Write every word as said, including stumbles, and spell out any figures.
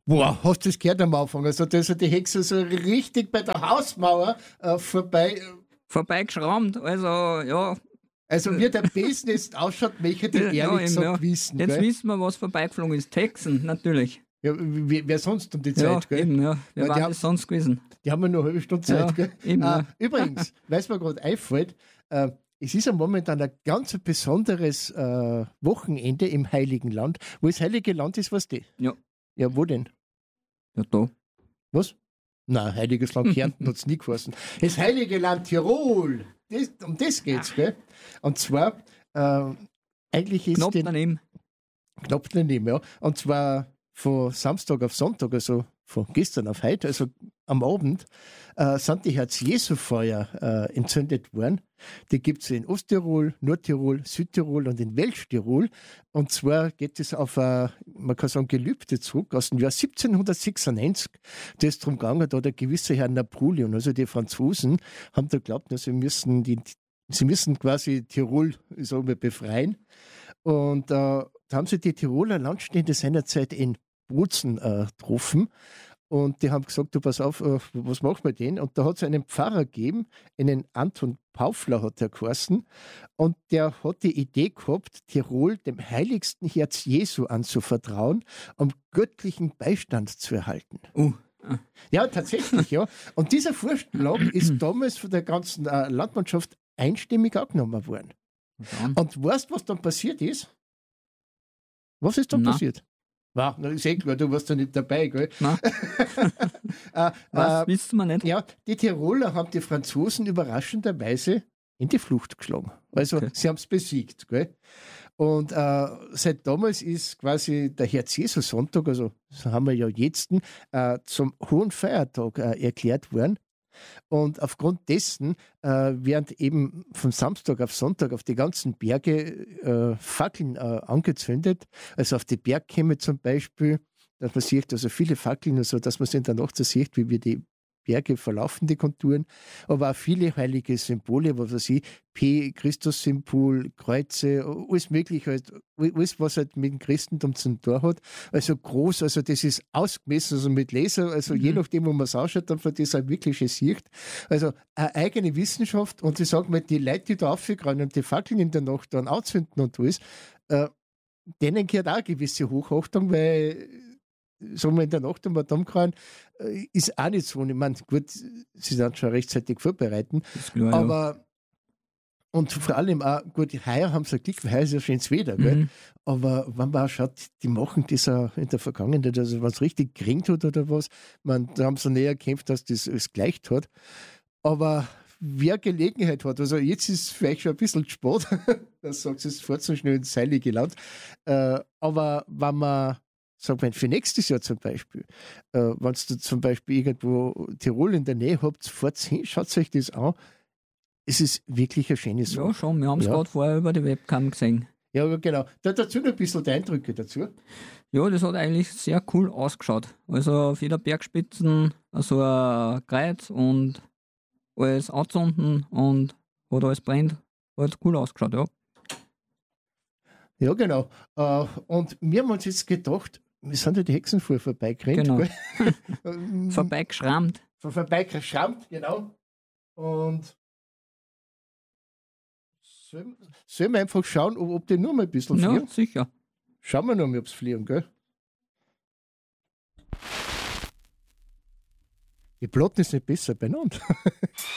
Boah, hast du das gehört am Anfang? Also da ist ja die Hexe so richtig bei der Hausmauer äh, vorbei. Vorbeigeschrammt, also ja. Also wie der Besen jetzt ausschaut, möchte ich ehrlich ja, eben, gesagt ja. wissen. Jetzt gell? wissen wir, was vorbeigeflogen ist. Hexen, natürlich. Ja, wer, wer sonst um die Ja, Zeit, gell? eben, ja. Wer Weil war die das haben- sonst gewesen? Die haben ja noch eine halbe Stunde Zeit, Ja, gell? eben, äh, ja. Übrigens, weil es mir gerade einfällt, äh, es ist ja momentan ein ganz besonderes äh, Wochenende im Heiligen Land. Wo das Heilige Land ist, weißt du? Ja. Ja, wo denn? Ja, da. Was? Nein, Heiliges Land Kärnten hat es nie geheißen. Das Heilige Land Tirol, das, um das geht's, gell? Und zwar, äh, eigentlich ist Knapp den, daneben. knapp daneben, ja. Und zwar von Samstag auf Sonntag, also von gestern auf heute, also am Abend, äh, sind die Herz-Jesu-Feuer äh, entzündet worden. Die gibt es in Osttirol, Nordtirol, Südtirol und in Welschtirol. Und zwar geht es auf ein, man kann sagen, Gelübde zurück aus dem Jahr siebzehnhundertsechsundneunzig. Da ist darum gegangen, da der gewisse Herr Napoleon, also die Franzosen, haben da geglaubt, sie müssen, die, sie müssen quasi Tirol, ich sag mal, befreien. Und äh, da haben sie die Tiroler Landstände seinerzeit in Bozen äh, getroffen. Und die haben gesagt, du pass auf, äh, was machen wir denn? Und da hat es einen Pfarrer gegeben, einen Anton Paufler hat er geheißen. Und der hat die Idee gehabt, Tirol dem heiligsten Herz Jesu anzuvertrauen, um göttlichen Beistand zu erhalten. Uh. Ja, tatsächlich, ja. Und dieser Vorschlag ist damals von der ganzen äh, Landmannschaft einstimmig angenommen worden. Ja. Und weißt du, was dann passiert ist? Was ist dann Na. passiert? Wow, na, ist eh klar, du warst da nicht dabei, gell? Nein. äh, Was äh, wissen wir nicht? ja, die Tiroler haben die Franzosen überraschenderweise in die Flucht geschlagen. Also Okay. sie haben es besiegt, gell? Und äh, seit damals ist quasi der Herz-Jesu-Sonntag, also das haben wir ja jetzt, äh, zum hohen Feiertag äh, erklärt worden. Und aufgrund dessen äh, werden eben von Samstag auf Sonntag auf die ganzen Berge äh, Fackeln äh, angezündet. Also auf die Bergkämme zum Beispiel, dass man sieht, also viele Fackeln, also dass man es in der Nacht so sieht, wie wir die Berge verlaufen, die Konturen, aber auch viele heilige Symbole, was weiß ich, P, Christus-Symbol, Kreuze, alles mögliche, halt, alles, was halt mit dem Christentum zum Tor hat. Also groß, also das ist ausgemessen, also mit Laser, also Mhm. je nachdem, wo man es ausschaut, dann von das ein wirkliches Sicht. Also eine eigene Wissenschaft und ich sage mal, die Leute, die da aufgegangen und die Fackeln in der Nacht dann anzünden und alles, äh, denen gehört auch eine gewisse Hochachtung, weil sagen wir in der Nacht am Atomkran äh, ist auch nicht so. Und ich meine, gut, sie sind schon rechtzeitig vorbereiten, Ist klar, aber und vor allem auch, gut, heuer haben sie ein Glück, weil heuer ist ja schönes Wetter, ja. gell? Mhm. Aber wenn man auch schaut, die machen das auch in der Vergangenheit, also wenn es richtig geringt hat oder was, man, da haben sie näher gekämpft, dass das es gleicht hat. Aber wer Gelegenheit hat, also jetzt ist es vielleicht schon ein bisschen spät, das sagt es fort so schnell ins Heilige Land, äh, aber wenn man sagen wir, für nächstes Jahr zum Beispiel, äh, wenn du zum Beispiel irgendwo Tirol in der Nähe habt, fahrt hin, schaut euch das an. Es ist wirklich ein schönes Ja, schon. Wir haben es Ja. gerade vorher über die Webcam gesehen. Ja, aber genau. Da, dazu noch ein bisschen die Eindrücke dazu. Ja, das hat eigentlich sehr cool ausgeschaut. Also auf jeder Bergspitzen so ein Kreuz und alles anzünden und hat alles brennt. Hat cool ausgeschaut, ja. Ja, genau. Äh, und wir haben uns jetzt gedacht, wir sind ja die Hexenfuhr vorbeigerannt. Genau. gell? Ähm, Vorbeigeschrammt. Vor- Vorbeigeschrammt, genau. Und sollen, sollen wir einfach schauen, ob, ob die nur mal ein bisschen Ja, fliegen? sicher. Schauen wir noch mal, ob sie fliegen, gell? Die Platten ist nicht besser beieinander.